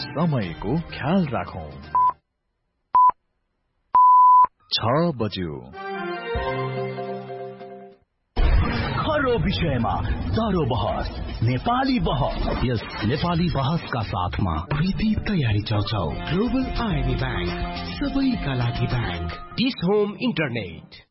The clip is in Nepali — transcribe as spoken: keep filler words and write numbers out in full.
समयको ख्याल राखौं। छ बज्यो। खरो विषयमा दरो बहस, नेपाली बहस। यस नेपाली बहसका साथमा प्रीति तयारी चौचौ, ग्लोबल आइबी बैंक, सबैका लागि बैंक, डिस होम इन्टरनेट।